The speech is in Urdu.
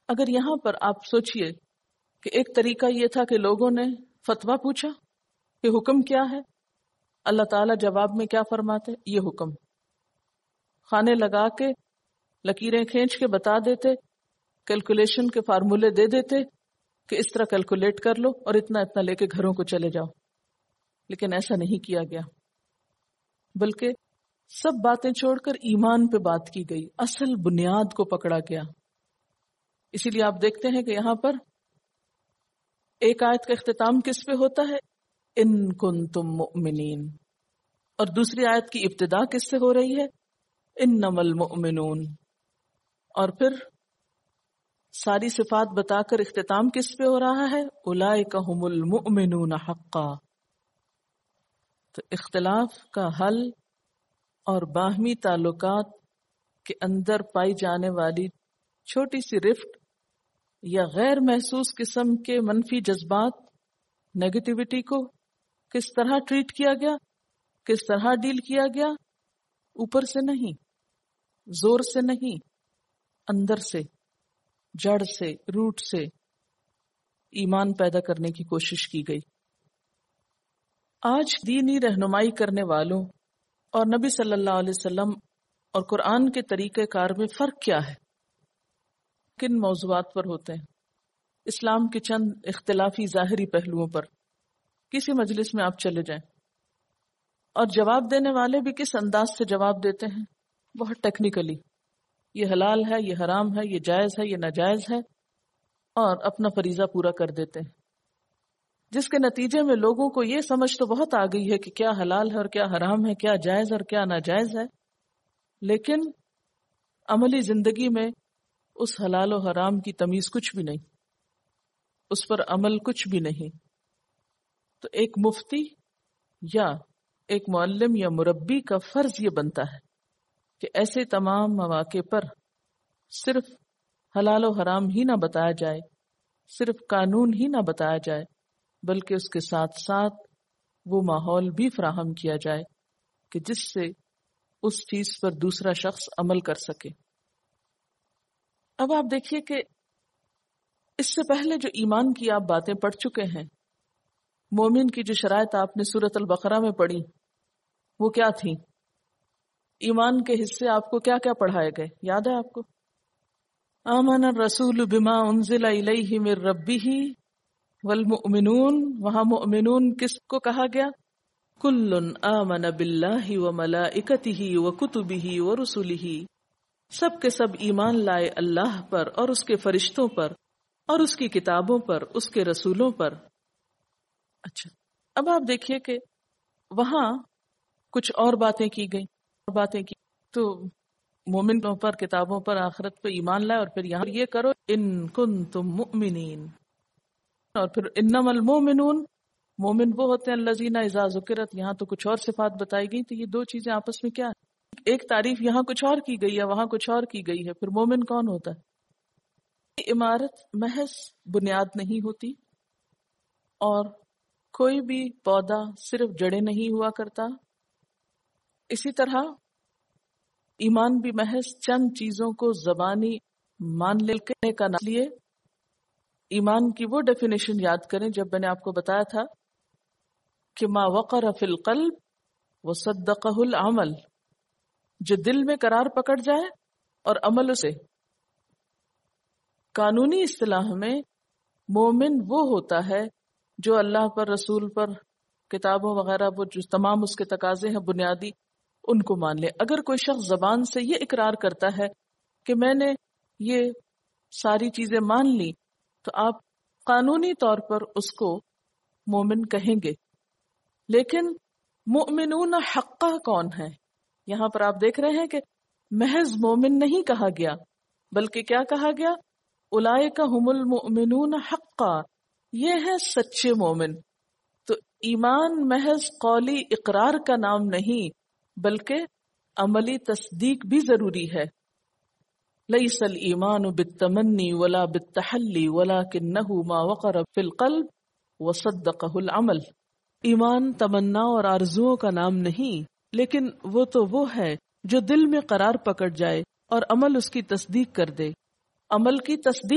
اگر یہاں پر آپ سوچئے کہ ایک طریقہ یہ تھا کہ لوگوں نے فتویٰ پوچھا کہ حکم کیا ہے، اللہ تعالیٰ جواب میں کیا فرماتے، یہ حکم، خانے لگا کے لکیریں کھینچ کے بتا دیتے، کیلکولیشن کے فارمولے دے دیتے کہ اس طرح کیلکولیٹ کر لو اور اتنا اتنا لے کے گھروں کو چلے جاؤ. لیکن ایسا نہیں کیا گیا، بلکہ سب باتیں چھوڑ کر ایمان پہ بات کی گئی، اصل بنیاد کو پکڑا گیا. اسی لیے آپ دیکھتے ہیں کہ یہاں پر ایک آیت کا اختتام کس پہ ہوتا ہے، ان کنتم مؤمنین، اور دوسری آیت کی ابتدا کس سے ہو رہی ہے، انما المؤمنون، اور پھر ساری صفات بتا کر اختتام کس پہ ہو رہا ہے، اولئک هم المؤمنون حقا. تو اختلاف کا حل اور باہمی تعلقات کے اندر پائی جانے والی چھوٹی سی رفٹ یا غیر محسوس قسم کے منفی جذبات، نیگیٹیوٹی کو کس طرح ٹریٹ کیا گیا، کس طرح ڈیل کیا گیا، اوپر سے نہیں، زور سے نہیں، اندر سے، جڑ سے، روٹ سے ایمان پیدا کرنے کی کوشش کی گئی. آج دینی رہنمائی کرنے والوں اور نبی صلی اللہ علیہ وسلم اور قرآن کے طریقہ کار میں فرق کیا ہے، کن موضوعات پر ہوتے ہیں؟ اسلام کے چند اختلافی ظاہری پہلوؤں پر کسی مجلس میں آپ چلے جائیں، اور جواب دینے والے بھی کس انداز سے جواب دیتے ہیں، بہت ٹیکنیکلی، یہ حلال ہے، یہ حرام ہے، یہ جائز ہے، یہ ناجائز ہے، اور اپنا فریضہ پورا کر دیتے ہیں، جس کے نتیجے میں لوگوں کو یہ سمجھ تو بہت آ گئی ہے کہ کیا حلال ہے اور کیا حرام ہے، کیا جائز اور کیا ناجائز ہے، لیکن عملی زندگی میں اس حلال و حرام کی تمیز کچھ بھی نہیں، اس پر عمل کچھ بھی نہیں. تو ایک مفتی یا ایک معلم یا مربی کا فرض یہ بنتا ہے کہ ایسے تمام مواقع پر صرف حلال و حرام ہی نہ بتایا جائے، صرف قانون ہی نہ بتایا جائے، بلکہ اس کے ساتھ ساتھ وہ ماحول بھی فراہم کیا جائے کہ جس سے اس چیز پر دوسرا شخص عمل کر سکے. اب آپ دیکھیے کہ اس سے پہلے جو ایمان کی آپ باتیں پڑھ چکے ہیں، مومن کی جو شرائط آپ نے سورۃ البقرہ میں پڑھی وہ کیا تھی؟ ایمان کے حصے آپ کو کیا کیا پڑھائے گئے، یاد ہے آپ کو؟ آمن الرسول بما انزل الیہ من ربہ والمؤمنون، وہاں مؤمنون کس کو کہا گیا؟ کل آمن باللہ وملائکتہ وکتبہ ورسلہ، سب کے سب ایمان لائے اللہ پر اور اس کے فرشتوں پر اور اس کی کتابوں پر، اس کے رسولوں پر. اچھا، اب آپ دیکھیے کہ وہاں کچھ اور باتیں کی گئیں، تو مومنوں پر، کتابوں پر، آخرت پہ ایمان لائے، اور پھر یہاں یہ کرو ان کنتم مؤمنین، اور پھر انما المؤمنون، مومن وہ ہوتے ہیں الذین اذا ذکرت، یہاں تو کچھ اور صفات بتائی گئی. تو یہ دو چیزیں آپس میں کیا ہے؟ ایک تعریف یہاں کچھ اور کی گئی ہے، وہاں کچھ اور کی گئی ہے. پھر مومن کون ہوتا ہے؟ عمارت محض بنیاد نہیں ہوتی، اور کوئی بھی پودا صرف جڑیں نہیں ہوا کرتا. اسی طرح ایمان بھی محض چند چیزوں کو زبانی مان لینے کا نام لیے. ایمان کی وہ ڈیفینیشن یاد کریں جب میں نے آپ کو بتایا تھا کہ ما وقر فی القلب وصدقہ العمل، جو دل میں قرار پکڑ جائے اور عمل اسے. قانونی اصطلاح میں مومن وہ ہوتا ہے جو اللہ پر، رسول پر، کتابوں وغیرہ، وہ جو تمام اس کے تقاضے ہیں بنیادی، ان کو مان لے. اگر کوئی شخص زبان سے یہ اقرار کرتا ہے کہ میں نے یہ ساری چیزیں مان لی، تو آپ قانونی طور پر اس کو مومن کہیں گے. لیکن مؤمنون حقا کون ہے؟ یہاں پر آپ دیکھ رہے ہیں کہ محض مومن نہیں کہا گیا، بلکہ کیا کہا گیا؟ اولئک هم المؤمنون حقا، یہ ہے سچے مومن. تو ایمان محض قولی اقرار کا نام نہیں، بلکہ عملی تصدیق بھی ضروری ہے. لیس الایمان بالتمنی ولا بالتحلی ولکنہ ما وقر فی القلب وصدقہ العمل. ایمان تمنا اور آرزوؤں کا نام نہیں، لیکن وہ تو وہ ہے جو دل میں قرار پکڑ جائے اور عمل اس کی تصدیق کر دے. عمل کی تصدیق